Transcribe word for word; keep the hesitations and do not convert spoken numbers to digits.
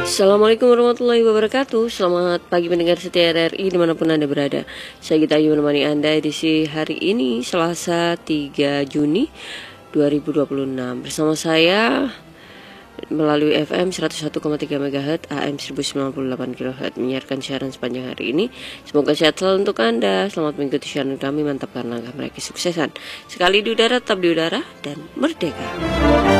Assalamualaikum warahmatullahi wabarakatuh. Selamat pagi pendengar setia R R I dimanapun Anda berada. Saya Gita Ayu menemani Anda edisi hari ini Selasa tiga Juni dua ribu dua puluh enam. Bersama saya melalui F M seratus satu koma tiga MHz, A M seribu sembilan puluh delapan kilohertz menyiarkan siaran sepanjang hari ini. Semoga sehat selalu untuk Anda. Selamat mengikuti siaran kami, mantapkan langkah meraih kesuksesan. Sekali di udara, tetap di udara, dan merdeka.